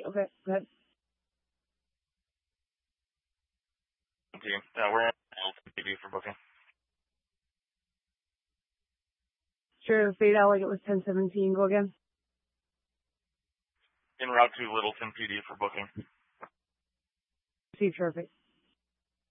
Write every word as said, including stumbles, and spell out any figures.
Okay, go ahead. Team. Uh, we're in Littleton P D for booking. Sure, fade out like it was ten seventeen. Go again. En route to Littleton P D for booking. See traffic.